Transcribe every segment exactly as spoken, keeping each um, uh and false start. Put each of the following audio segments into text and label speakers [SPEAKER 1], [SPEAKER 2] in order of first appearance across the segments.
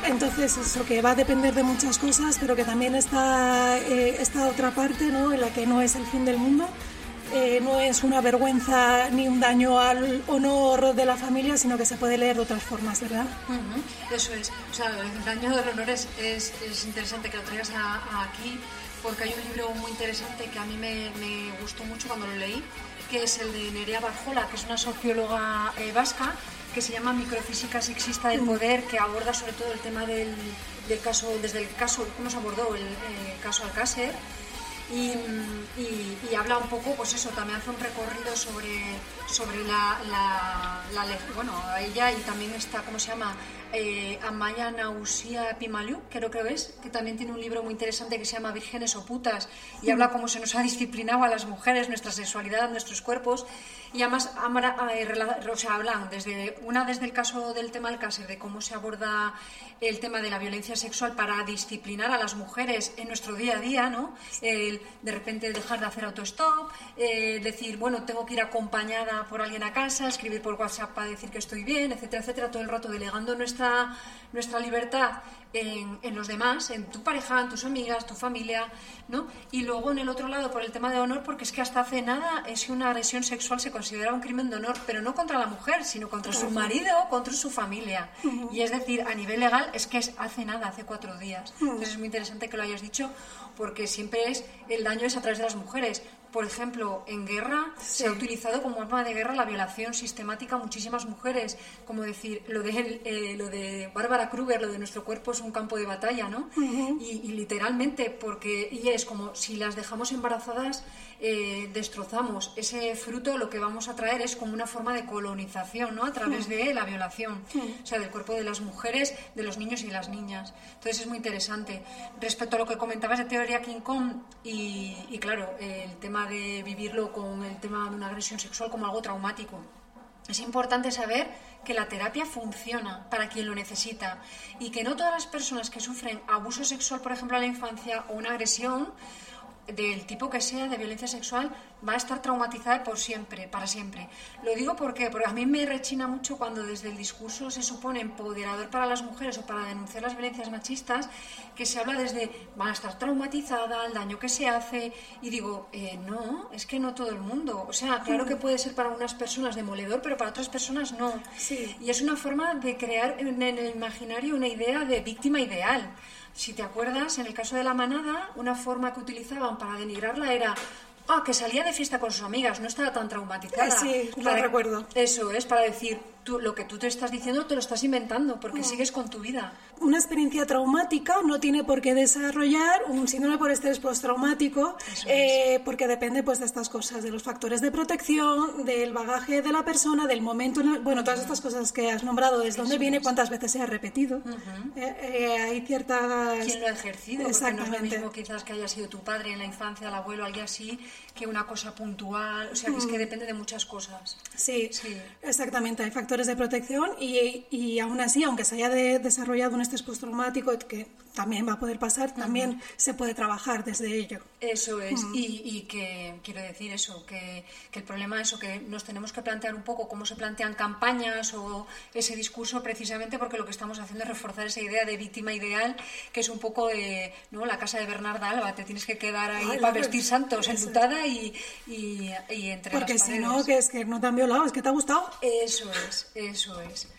[SPEAKER 1] Entonces eso, que va a depender de muchas cosas, pero que también está eh, esta otra parte, ¿no?, en la que no es el fin del mundo, eh, no es una vergüenza ni un daño al honor de la familia, sino que se puede leer de otras formas, ¿verdad?
[SPEAKER 2] Uh-huh. Eso es, o sea, el daño del honor es, es, es interesante que lo traigas a, a aquí, porque hay un libro muy interesante que a mí me, me gustó mucho cuando lo leí, que es el de Nerea Barjola, que es una socióloga eh, vasca, que se llama Microfísica sexista del poder, que aborda sobre todo el tema del, del caso, desde el caso, cómo se abordó el eh, caso Alcácer, y, y, y habla un poco, pues eso, también hace un recorrido sobre, sobre la, la, la, bueno, ella, y también está, ¿cómo se llama?, Eh, Amaya Nausia Pimaliu, creo que es, que también tiene un libro muy interesante que se llama Vírgenes o putas, y habla cómo se nos ha disciplinado a las mujeres, nuestra sexualidad, nuestros cuerpos, y además eh, o sea, hablan desde una desde el caso del tema Alcácer, de cómo se aborda el tema de la violencia sexual para disciplinar a las mujeres en nuestro día a día, ¿no? El, de repente dejar de hacer autostop, eh, decir, bueno, tengo que ir acompañada por alguien a casa, escribir por WhatsApp para decir que estoy bien, etcétera, etcétera, todo el rato delegando nuestra Nuestra, nuestra libertad en, en los demás, en tu pareja, en tus amigas, tu familia, ¿no? Y luego en el otro lado por el tema de honor, porque es que hasta hace nada es una agresión sexual se considera un crimen de honor, pero no contra la mujer, sino contra su marido, contra su familia. Uh-huh. Y es decir, a nivel legal es que es hace nada, hace cuatro días. Uh-huh. Entonces es muy interesante que lo hayas dicho, porque siempre es el daño es a través de las mujeres. Por ejemplo, en guerra sí. se ha utilizado como arma de guerra la violación sistemática a muchísimas mujeres, como decir, lo de, eh, lo de Bárbara Kruger, lo de nuestro cuerpo es un campo de batalla, ¿no? Uh-huh. y, y literalmente, porque y es como si las dejamos embarazadas, eh, destrozamos ese fruto, lo que vamos a traer es como una forma de colonización, ¿no? A través uh-huh. de la violación, uh-huh. o sea, del cuerpo de las mujeres, de los niños y las niñas. Entonces es muy interesante. Respecto a lo que comentabas de teoría King Kong, y, y claro, el tema de vivirlo con el tema de una agresión sexual como algo traumático. Es importante saber que la terapia funciona para quien lo necesita y que no todas las personas que sufren abuso sexual, por ejemplo, en la infancia o una agresión del tipo que sea, de violencia sexual, va a estar traumatizada por siempre, para siempre. Lo digo porque, porque a mí me rechina mucho cuando desde el discurso se supone empoderador para las mujeres o para denunciar las violencias machistas, que se habla desde van a estar traumatizadas, el daño que se hace, y digo, eh, no, es que no todo el mundo. O sea, claro que puede ser para unas personas demoledor, pero para otras personas no.
[SPEAKER 1] Sí.
[SPEAKER 2] Y es una forma de crear en el imaginario una idea de víctima ideal. Si te acuerdas, en el caso de La Manada, una forma que utilizaban para denigrarla era ah, que salía de fiesta con sus amigas, no estaba tan traumatizada.
[SPEAKER 1] Sí, lo
[SPEAKER 2] para,
[SPEAKER 1] recuerdo.
[SPEAKER 2] Eso es, para decir, tú, lo que tú te estás diciendo te lo estás inventando, porque
[SPEAKER 1] mm.
[SPEAKER 2] sigues con tu vida.
[SPEAKER 1] Una experiencia traumática no tiene por qué desarrollar un síndrome por estrés postraumático, eh, es. porque depende pues de estas cosas, de los factores de protección, del bagaje de la persona, del momento, en el, bueno, todas estas cosas que has nombrado, desde dónde viene, cuántas veces se ha repetido. Uh-huh. eh, eh, hay ciertas...
[SPEAKER 2] ¿Quién lo ha ejercido? Porque no es lo mismo quizás que haya sido tu padre en la infancia, el abuelo, alguien así, que una cosa puntual, o sea, que es que depende de muchas cosas.
[SPEAKER 1] Sí, sí. Exactamente, hay factores de protección y, y aún así, aunque se haya de, desarrollado un estrés postraumático, que también va a poder pasar, también uh-huh. se puede trabajar desde ello.
[SPEAKER 2] Eso es, uh-huh. y, y que quiero decir eso, que, que el problema es eso, que nos tenemos que plantear un poco cómo se plantean campañas o ese discurso, precisamente porque lo que estamos haciendo es reforzar esa idea de víctima ideal, que es un poco de, ¿no?, la casa de Bernarda Alba, te tienes que quedar ahí Ay, para vestir santos, enlutada y, y, y entre
[SPEAKER 1] porque
[SPEAKER 2] las paredes.
[SPEAKER 1] Si no, que es que no te han violado, es que te ha gustado.
[SPEAKER 2] Eso es, eso es.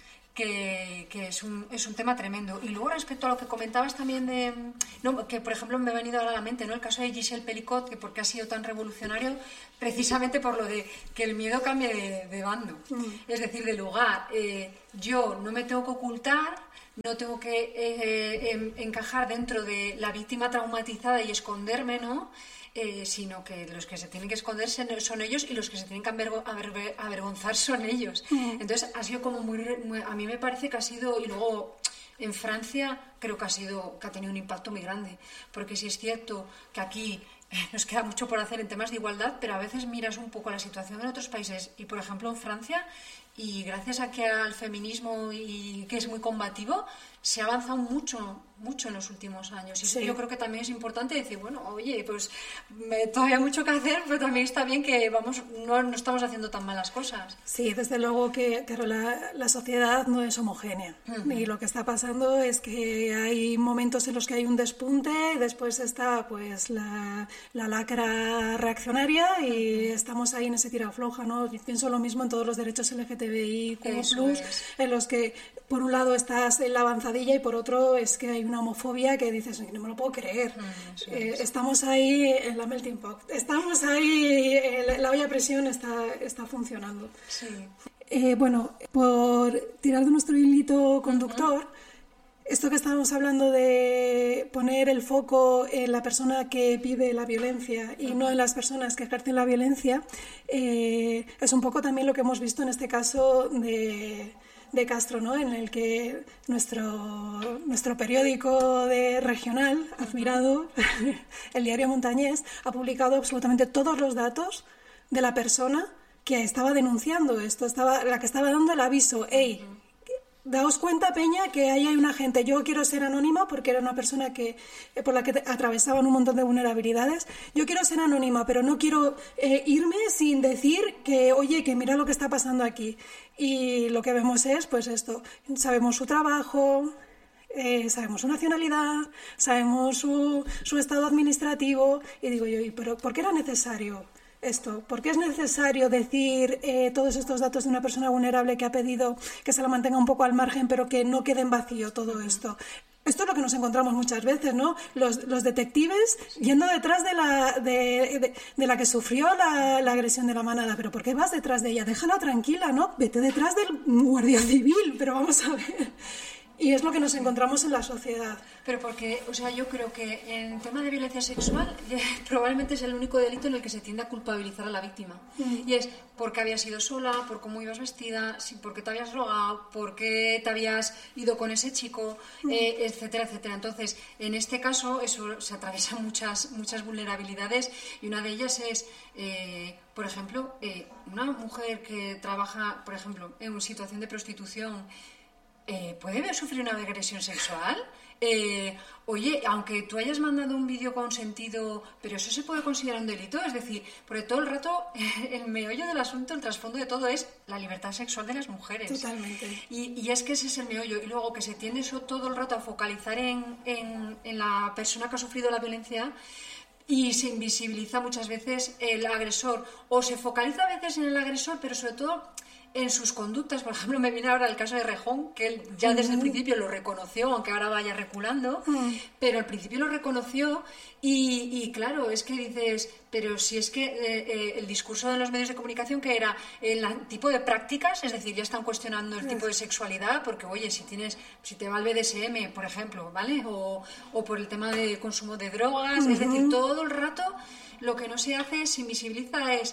[SPEAKER 2] Que, que es, un, es un tema tremendo. Y luego respecto a lo que comentabas también de... No, que por ejemplo me ha venido ahora a la mente, ¿no?, el caso de Giselle Pelicot, que porque ha sido tan revolucionario, precisamente por lo de que el miedo cambie de, de bando. Mm. Es decir, de lugar. Eh, yo no me tengo que ocultar, no tengo que eh, eh, encajar dentro de la víctima traumatizada y esconderme, ¿no?, Eh, sino que los que se tienen que esconder son ellos y los que se tienen que avergo- aver- avergonzar son ellos. Uh-huh. Entonces ha sido como muy, muy... A mí me parece que ha sido... Y luego en Francia creo que ha sido que ha tenido un impacto muy grande, porque sí es cierto que aquí nos queda mucho por hacer en temas de igualdad, pero a veces miras un poco la situación en otros países y por ejemplo en Francia, y gracias a que al feminismo y que es muy combativo, se ha avanzado mucho, mucho en los últimos años. Y sí. Yo creo que también es importante decir, bueno, oye, pues me, todavía hay mucho que hacer, pero también está bien que vamos, no, no estamos haciendo tan malas cosas.
[SPEAKER 1] Sí, desde luego que claro, la, la sociedad no es homogénea. Uh-huh. Y lo que está pasando es que hay momentos en los que hay un despunte, y después está pues la, la lacra reaccionaria y estamos ahí en ese tirafloja, ¿no? Y pienso lo mismo en todos los derechos L G T B I Q plus, en los que por un lado estás en la avanzadilla y por otro es que hay una homofobia que dices, no me lo puedo creer. Mm, eh, estamos ahí en la melting pot, estamos ahí, eh, la olla a presión está, está funcionando.
[SPEAKER 2] Sí.
[SPEAKER 1] Eh, bueno, por tirar de nuestro hilito conductor, uh-huh. esto que estábamos hablando de poner el foco en la persona que vive la violencia y uh-huh. no en las personas que ejercen la violencia, eh, es un poco también lo que hemos visto en este caso de... de Castro, ¿no? En el que nuestro, nuestro periódico de regional, admirado, el Diario Montañés, ha publicado absolutamente todos los datos de la persona que estaba denunciando esto, estaba, la que estaba dando el aviso. ¡Ey! Daos cuenta, Peña, que ahí hay una gente. Yo quiero ser anónima porque era una persona que por la que atravesaban un montón de vulnerabilidades. Yo quiero ser anónima, pero no quiero eh, irme sin decir que, oye, que mira lo que está pasando aquí. Y lo que vemos es, pues esto, sabemos su trabajo, eh, sabemos su nacionalidad, sabemos su, su estado administrativo. Y digo yo, ¿pero por qué era necesario esto? ¿Por qué es necesario decir eh, todos estos datos de una persona vulnerable que ha pedido que se la mantenga un poco al margen, pero que no quede en vacío todo esto? Esto es lo que nos encontramos muchas veces, ¿no? Los, los detectives yendo detrás de la, de, de, de la que sufrió la, la agresión de la manada. ¿Pero por qué vas detrás de ella? Déjala tranquila, ¿no? Vete detrás del guardia civil, pero vamos a ver... Y es lo que nos encontramos en la sociedad.
[SPEAKER 2] Pero porque, o sea, yo creo que en tema de violencia sexual probablemente es el único delito en el que se tiende a culpabilizar a la víctima. Mm. Y es porque habías ido sola, por cómo ibas vestida, porque te habías drogado, porque te habías ido con ese chico, mm. eh, etcétera, etcétera. Entonces, en este caso, eso se atraviesan muchas, muchas vulnerabilidades y una de ellas es... Eh, por ejemplo, eh, una mujer que trabaja, por ejemplo, en una situación de prostitución... Eh, ¿puede sufrir una agresión sexual? Eh, oye, aunque tú hayas mandado un vídeo consentido, pero eso se puede considerar un delito, es decir, porque todo el rato el meollo del asunto, el trasfondo de todo es la libertad sexual de las mujeres.
[SPEAKER 1] Totalmente.
[SPEAKER 2] Y, y es que ese es el meollo, y luego que se tiende eso todo el rato a focalizar en, en, en la persona que ha sufrido la violencia y se invisibiliza muchas veces el agresor, o se focaliza a veces en el agresor, pero sobre todo... en sus conductas. Por ejemplo, me viene ahora el caso de Rejón, que él ya desde el principio lo reconoció, aunque ahora vaya reculando, mm. pero al principio lo reconoció y, y claro, es que dices, pero si es que eh, eh, el discurso de los medios de comunicación que era el tipo de prácticas, es decir, ya están cuestionando el tipo de sexualidad, porque oye, si tienes, si te va el B D S M, por ejemplo, ¿vale? O, o por el tema de consumo de drogas, mm-hmm. es decir, todo el rato lo que no se hace, se invisibiliza es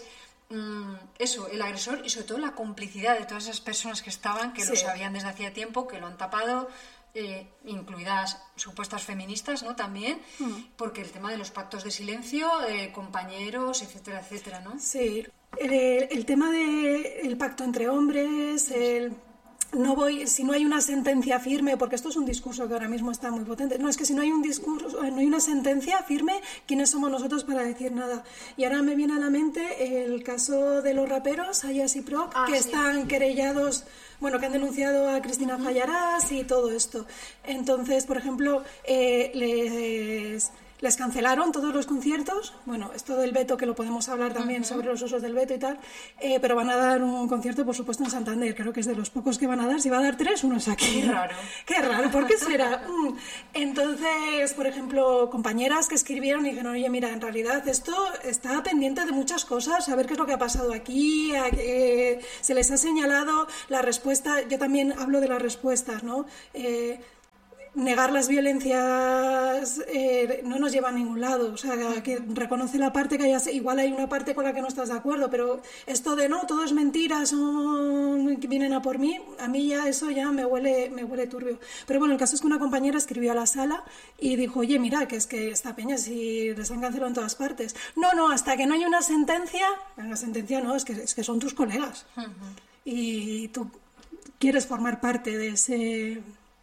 [SPEAKER 2] eso, el agresor y sobre todo la complicidad de todas esas personas que estaban, que sí. lo sabían desde hacía tiempo, que lo han tapado, eh, incluidas supuestas feministas, ¿no? También, mm. porque el tema de los pactos de silencio, eh, compañeros, etcétera, etcétera, ¿no?
[SPEAKER 1] Sí, el, el tema del pacto entre hombres, el... No voy, si no hay una sentencia firme, porque esto es un discurso que ahora mismo está muy potente. No, es que si no hay un discurso, no hay una sentencia firme, ¿quiénes somos nosotros para decir nada? Y ahora me viene a la mente el caso de los raperos, Ayas y Proc, ah, que sí. están querellados, bueno, que han denunciado a Cristina Fallarás y todo esto. Entonces, por ejemplo, eh, les... les cancelaron todos los conciertos, bueno, esto del veto que lo podemos hablar también uh-huh. sobre los usos del veto y tal, eh, pero van a dar un concierto, por supuesto, en Santander, creo que es de los pocos que van a dar, si va a dar tres, uno es aquí.
[SPEAKER 2] Qué raro.
[SPEAKER 1] Qué raro, ¿por qué será? Entonces, por ejemplo, compañeras que escribieron y dijeron, oye, mira, en realidad esto está pendiente de muchas cosas, a ver qué es lo que ha pasado aquí, a, eh, se les ha señalado la respuesta, yo también hablo de las respuestas, ¿no? Eh, negar las violencias eh, no nos lleva a ningún lado, o sea, que reconoce la parte que haya, igual hay una parte con la que no estás de acuerdo, pero esto de no, todo es mentira, son que vienen a por mí, a mí ya eso ya me huele, me huele turbio. Pero bueno, el caso es que una compañera escribió a la sala y dijo, oye, mira, que es que esta peña si les han cancelado en todas partes. No, no, hasta que no hay una sentencia, una sentencia no, es que, es que son tus colegas. Uh-huh. Y tú quieres formar parte de ese...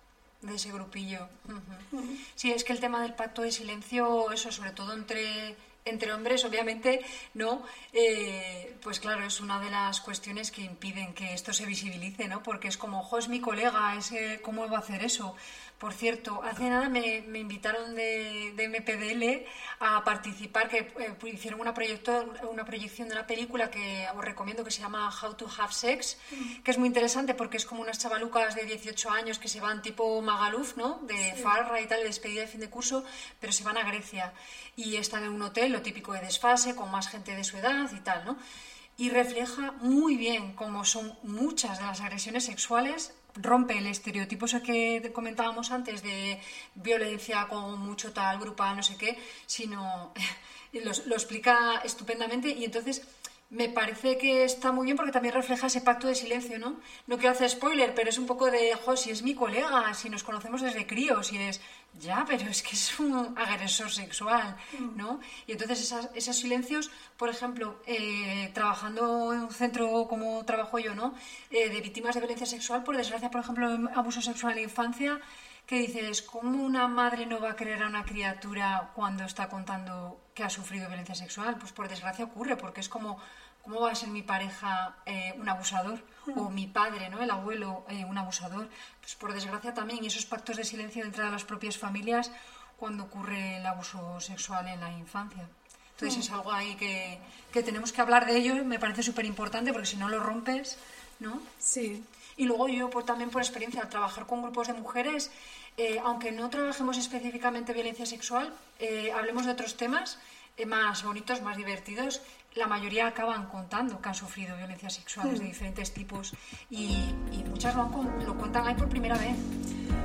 [SPEAKER 2] de ese grupillo. Uh-huh. Uh-huh. Sí, es que el tema del pacto de silencio, eso sobre todo entre, entre hombres, obviamente, ¿no? Eh, pues claro, es una de las cuestiones que impiden que esto se visibilice, ¿no? Porque es como, ojo, es mi colega, es, eh, ¿cómo va a hacer eso? Por cierto, hace nada me, me invitaron de, de M P D L a participar, que eh, hicieron una, proyecto, una proyección de una película que os recomiendo que se llama How to Have Sex, que es muy interesante porque es como unas chavalucas de dieciocho años que se van tipo Magaluf, ¿no? De sí. Farra y tal, de despedida de fin de curso, pero se van a Grecia y están en un hotel, lo típico de desfase, con más gente de su edad y tal, ¿no? Y refleja muy bien cómo son muchas de las agresiones sexuales, rompe el estereotipo ese que comentábamos antes de violencia con mucho tal, grupal, no sé qué, sino lo, lo explica estupendamente y entonces me parece que está muy bien porque también refleja ese pacto de silencio, ¿no? No quiero hacer spoiler, pero es un poco de, jo, si es mi colega, si nos conocemos desde críos, si es, ya, pero es que es un agresor sexual, ¿no? Y entonces esas, esos silencios, por ejemplo, eh, trabajando en un centro como trabajo yo, ¿no? Eh, de víctimas de violencia sexual, por desgracia, por ejemplo, abuso sexual en la infancia, que dices, ¿cómo una madre no va a querer a una criatura cuando está contando que ha sufrido violencia sexual? Pues por desgracia ocurre, porque es como, ¿cómo va a ser mi pareja eh, un abusador? O mi padre, ¿no? El abuelo, eh, un abusador. Pues por desgracia también, y esos pactos de silencio dentro de las propias familias cuando ocurre el abuso sexual en la infancia. Entonces es algo ahí que, que tenemos que hablar de ello, me parece súper importante, porque si no lo rompes, ¿no?
[SPEAKER 1] Sí.
[SPEAKER 2] Y luego yo pues, también por experiencia, al trabajar con grupos de mujeres, eh, aunque no trabajemos específicamente violencia sexual, eh, hablemos de otros temas eh, más bonitos, más divertidos, la mayoría acaban contando que han sufrido violencias sexuales mm. de diferentes tipos y, y muchas lo, han, lo cuentan ahí por primera vez.